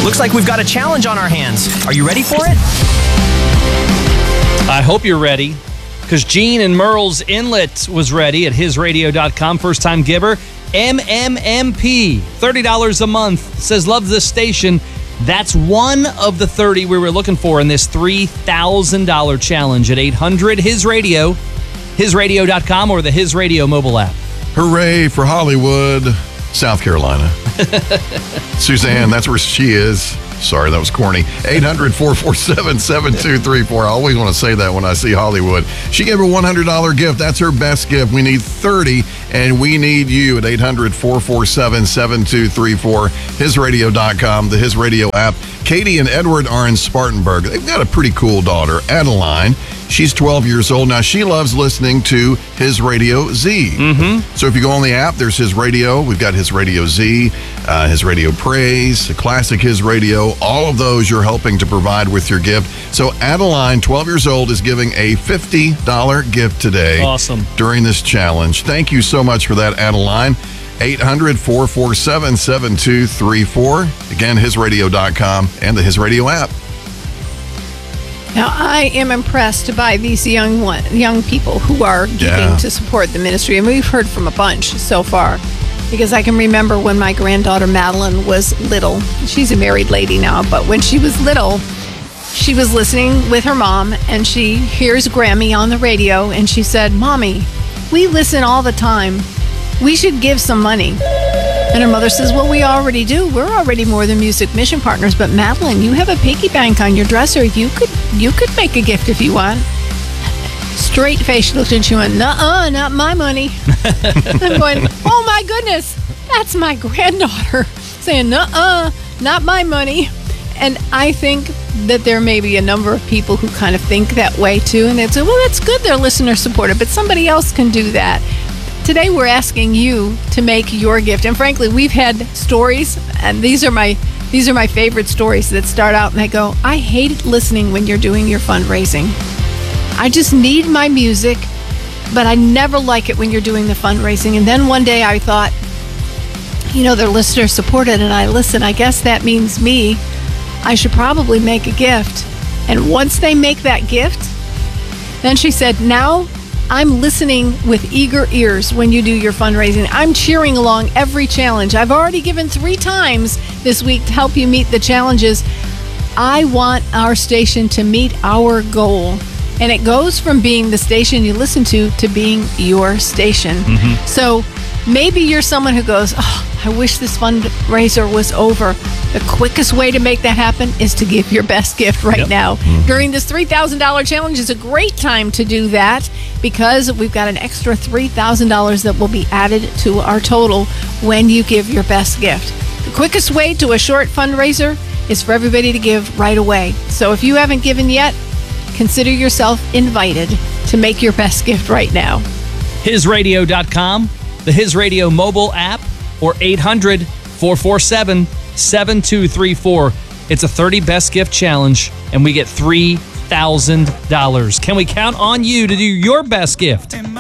Looks like we've got a challenge on our hands. Are you ready for it? I hope you're ready, because Gene in Merle's Inlet was ready at hisradio.com. First-time giver, MMMP, $30 a month. Says, love this station. That's one of the 30 we were looking for in this $3,000 challenge at 800-HIS-RADIO, hisradio.com, or the His Radio mobile app. Hooray for Hollywood, South Carolina. Suzanne, that's where she is. Sorry, that was corny. 800-447-7234. I always want to say that when I see Hollywood. She gave a $100 gift. That's her best gift. We need 30, and we need you at 800-447-7234. HisRadio.com, the His Radio app. Katie and Edward are in Spartanburg. They've got a pretty cool daughter, Adeline. She's 12 years old. Now, she loves listening to His Radio Z. So if you go on the app, there's His Radio. We've got His Radio Z, His Radio Praise, Classic His Radio. All of those you're helping to provide with your gift. So Adeline, 12 years old, is giving a $50 gift today. Awesome. During this challenge. Thank you so much for that, Adeline. 800-447-7234. Again, hisradio.com and the His Radio app. Now, I am impressed by these young people who are giving to support the ministry. And we've heard from a bunch so far. Because I can remember when my granddaughter Madeline was little. She's a married lady now. But when she was little, she was listening with her mom. And she hears Grammy on the radio. And she said, Mommy, we listen all the time. We should give some money. And her mother says, well, we already do. We're already More Than Music mission partners. But Madeline, you have a piggy bank on your dresser. You could make a gift if you want. Straight face, she looked and she went, nuh-uh, not my money. I'm going, oh my goodness, that's my granddaughter saying, nuh-uh, not my money. And I think that there may be a number of people who kind of think that way too. And it's, well, that's good, they're listener supported, but somebody else can do that. Today, we're asking you to make your gift. And frankly, we've had stories, and these are my favorite stories that start out and they go, I hate listening when you're doing your fundraising. I just need my music, but I never like it when you're doing the fundraising. And then one day I thought, they're listener supported, and I guess that means me. I should probably make a gift. And once they make that gift, then she said, now I'm listening with eager ears when you do your fundraising. I'm cheering along every challenge. I've already given 3 times this week to help you meet the challenges. I want our station to meet our goal. And it goes from being the station you listen to being your station. So maybe you're someone who goes, oh, I wish this fundraiser was over. The quickest way to make that happen is to give your best gift right now. During this $3,000 challenge is a great time to do that because we've got an extra $3,000 that will be added to our total when you give your best gift. The quickest way to a short fundraiser is for everybody to give right away. So if you haven't given yet, consider yourself invited to make your best gift right now. HisRadio.com, the His Radio mobile app, or 800-447-7234. It's a 30 best gift challenge, and we get $3,000. Can we count on you to do your best gift?